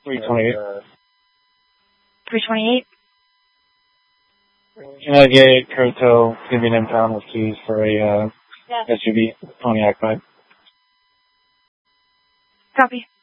328. 328? United Gate, Curto, it's going to be an impound with keys for a SUV, Pontiac Vibe. Copy.